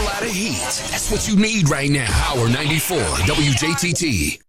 lot of heat. That's what you need right now. Power 94, WJTT.